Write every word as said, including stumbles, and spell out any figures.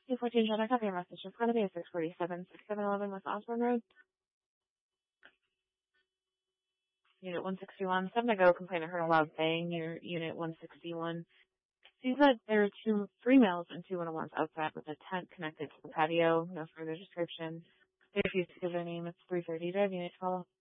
two fourteen John, I copy your message. It's going to be a six forty-seven, sixty-seven eleven West Osborne Road. Unit one sixty-one. Seven to go. Complainant heard a loud bang near Unit one sixty-one. She said there are two, three males and two one-on-ones outside with a tent connected to the patio. No further description. They refused to give their name. It's three thirty. Do I have Unit twelve?